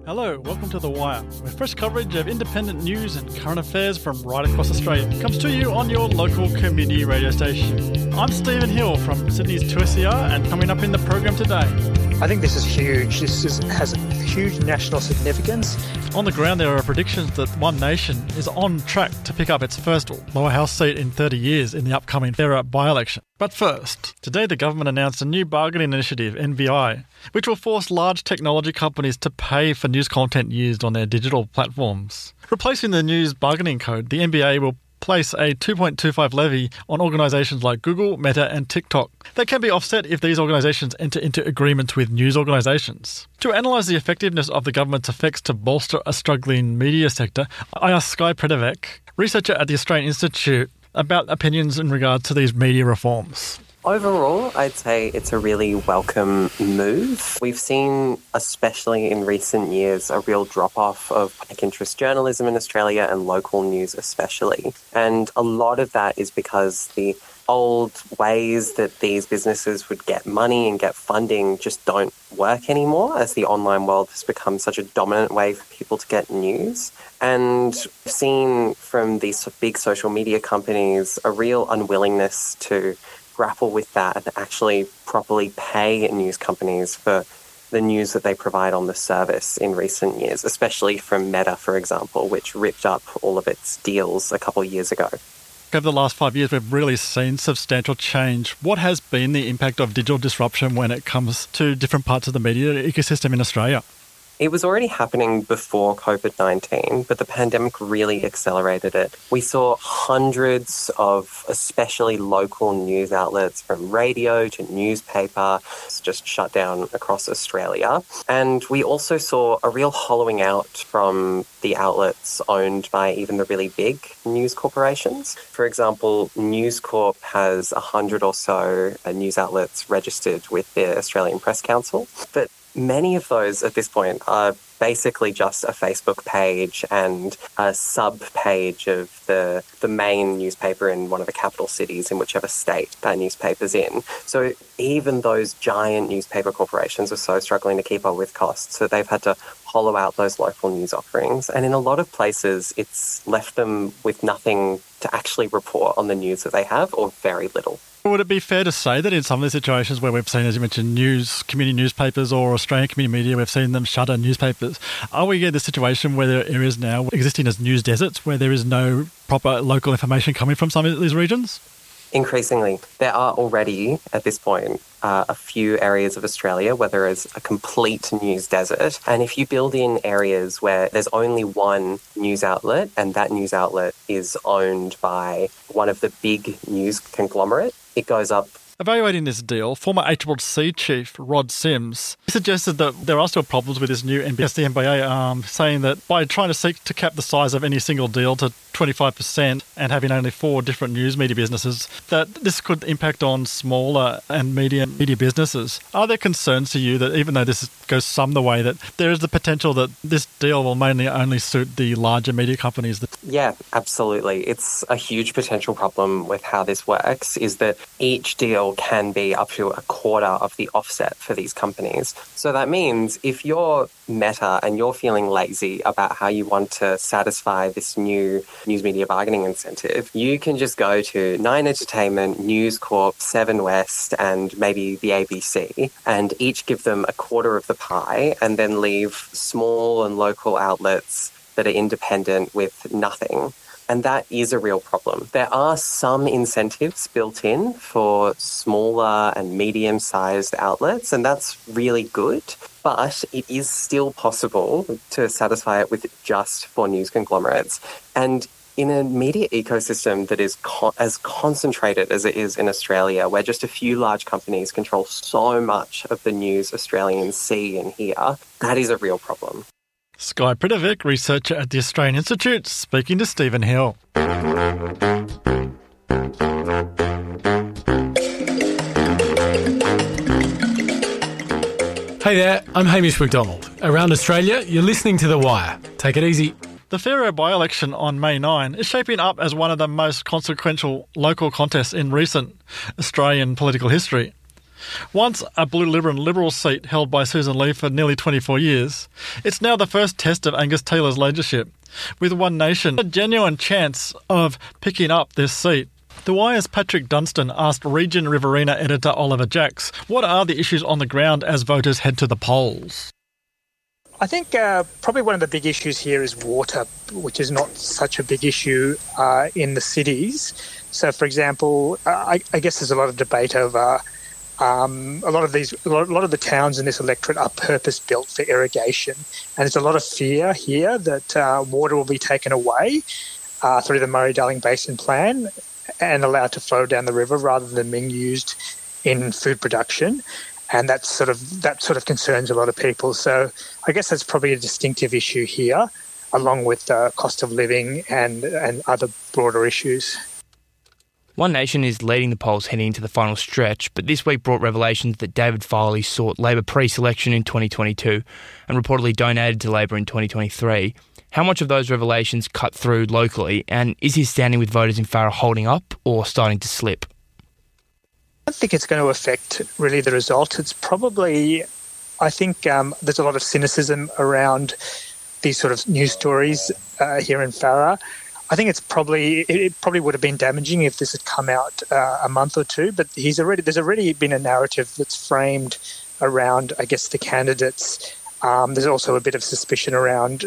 Hello, welcome to The Wire, where fresh coverage of independent news and current affairs from right across Australia comes to you on your local community radio station. I'm Stephen Hill from Sydney's 2SER, and coming up in the program today. I think this is huge. Has huge national significance. On the ground, there are predictions that One Nation is on track to pick up its first lower house seat in 30 years in the upcoming Farrer by-election. But first, today the government announced a new bargaining initiative, NBI, which will force large technology companies to pay for news content used on their digital platforms. Replacing the news bargaining code, the NBI will place a 2.25 levy on organisations like Google, Meta and TikTok. That can be offset if these organisations enter into agreements with news organisations. To analyse the effectiveness of the government's effects to bolster a struggling media sector, I asked Sky Predovec, researcher at the Australian Institute, about opinions in regard to these media reforms. Overall, I'd say it's a really welcome move. We've seen, especially in recent years, a real drop-off of public interest journalism in Australia and local news especially. And a lot of that is because the old ways that these businesses would get money and get funding just don't work anymore, as the online world has become such a dominant way for people to get news. And we've seen from these big social media companies a real unwillingness to grapple with that and actually properly pay news companies for the news that they provide on the service in recent years, especially from Meta, for example, which ripped up all of its deals a couple of years ago. Over the last 5 years, we've really seen substantial change. What has been the impact of digital disruption when it comes to different parts of the media ecosystem in Australia? It was already happening before COVID-19, but the pandemic really accelerated it. We saw hundreds of especially local news outlets, from radio to newspaper, just shut down across Australia. And we also saw a real hollowing out from the outlets owned by even the really big news corporations. For example, News Corp has 100 or so news outlets registered with the Australian Press Council, but many of those at this point are basically just a Facebook page and a sub-page of the main newspaper in one of the capital cities in whichever state that newspaper's in. So even those giant newspaper corporations are so struggling to keep up with costs, so they've had to hollow out those local news offerings. And in a lot of places, it's left them with nothing to actually report on the news that they have, or very little. Would it be fair to say that in some of these situations where we've seen, as you mentioned, community newspapers or Australian community media, we've seen them shutter newspapers, are we getting the situation where there are areas now existing as news deserts where there is no proper local information coming from some of these regions? Increasingly. There are already, at this point, a few areas of Australia where there is a complete news desert. And if you build in areas where there's only one news outlet and that news outlet is owned by one of the big news conglomerate, it goes up. Evaluating this deal, former ACCC chief Rod Sims suggested that there are still problems with this new NBI, saying that by trying to seek to cap the size of any single deal to 25% and having only 4 different news media businesses, that this could impact on smaller and medium media businesses. Are there concerns to you that even though this goes some the way, that there is the potential that this deal will mainly only suit the larger media companies? Yeah, absolutely. It's a huge potential problem with how this works, is that each deal can be up to a quarter of the offset for these companies. So that means if you're Meta and you're feeling lazy about how you want to satisfy this new news media bargaining incentive, you can just go to Nine Entertainment, News Corp, Seven West, and maybe the ABC, and each give them a quarter of the pie and then leave small and local outlets that are independent with nothing. And that is a real problem. There are some incentives built in for smaller and medium-sized outlets, and that's really good. But it is still possible to satisfy it with just 4 news conglomerates. And in a media ecosystem that is as concentrated as it is in Australia, where just a few large companies control so much of the news Australians see and hear, that is a real problem. Sky Predovec, researcher at the Australian Institute, speaking to Stephen Hill. Hey there, I'm Hamish McDonald. Around Australia, you're listening to The Wire. Take it easy. The Farrer by-election on May 9 is shaping up as one of the most consequential local contests in recent Australian political history. Once a Blue Liberal seat held by Susan Lee for nearly 24 years, it's now the first test of Angus Taylor's leadership, with One Nation a genuine chance of picking up this seat. The Wire's Patrick Dunstan asked Region Riverina editor Oliver Jacks, what are the issues on the ground as voters head to the polls? I think probably one of the big issues here is water, which is not such a big issue in the cities. So, for example, I guess there's a lot of debate over a lot of the towns in this electorate are purpose-built for irrigation, and there's a lot of fear here that water will be taken away through the Murray-Darling Basin Plan and allowed to flow down the river rather than being used in food production. And that sort of concerns a lot of people. So I guess that's probably a distinctive issue here, along with cost of living and other broader issues. One Nation is leading the polls heading into the final stretch, but this week brought revelations that David Farley sought Labor pre-selection in 2022 and reportedly donated to Labor in 2023. How much of those revelations cut through locally, and is his standing with voters in Farrer holding up or starting to slip? I don't think it's going to affect really the result. It's probably, I think there's a lot of cynicism around these sort of news stories here in Farrer. I think it probably would have been damaging if this had come out a month or two, but there's already been a narrative that's framed around, I guess, the candidates. There's also a bit of suspicion around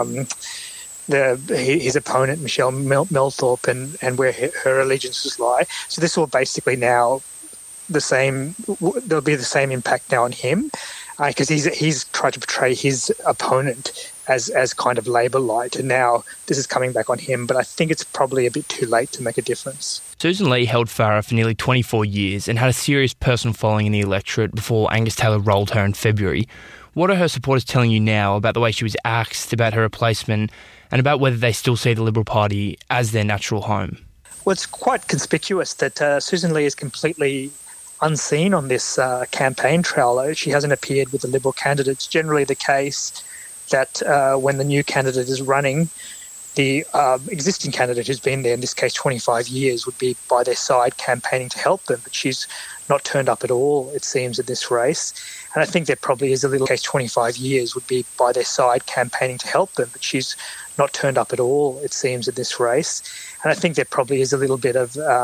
his opponent, Michelle Melthorpe, and where her allegiances lie. So this will basically now there'll be the same impact now on him because he's tried to portray his opponent as kind of Labor light, and now this is coming back on him, but I think it's probably a bit too late to make a difference. Susan Lee held Farrer for nearly 24 years and had a serious personal following in the electorate before Angus Taylor rolled her in February. What are her supporters telling you now about the way she was axed, about her replacement, and about whether they still see the Liberal Party as their natural home? Well, it's quite conspicuous that Susan Lee is completely unseen on this campaign trail. She hasn't appeared with the Liberal candidates. Generally the case that when the new candidate is running, the existing candidate who's been there, in this case 25 years, would be by their side campaigning to help them. But she's not turned up at all, it seems, at this race. And I think there probably is a little case 25 years would be by their side campaigning to help them. But she's not turned up at all, it seems, at this race. And I think there probably is a little bit of